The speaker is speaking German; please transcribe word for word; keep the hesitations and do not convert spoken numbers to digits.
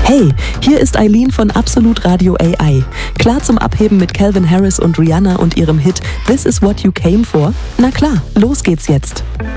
Hey, hier ist Eileen von Absolut Radio A I. Klar zum Abheben mit Calvin Harris und Rihanna und ihrem Hit This Is What You Came For? Na klar, los geht's jetzt.